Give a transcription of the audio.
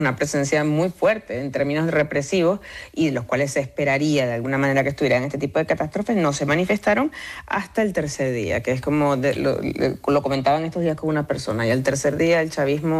una presencia muy fuerte en términos represivos y de los cuales se esperaría de alguna manera que estuvieran este tipo de catástrofes, no se manifestaron hasta el tercer día, que es como lo comentaban estos días con una persona, y al tercer día el chavismo